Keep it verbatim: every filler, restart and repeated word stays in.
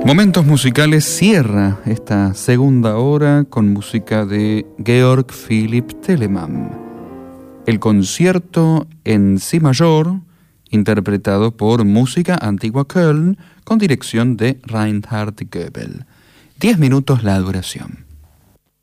Momentos Musicales cierra esta segunda hora con música de Georg Philipp Telemann. El concierto en Si mayor, interpretado por Música Antigua Köln, con dirección de Reinhard Goebel. Diez minutos la duración.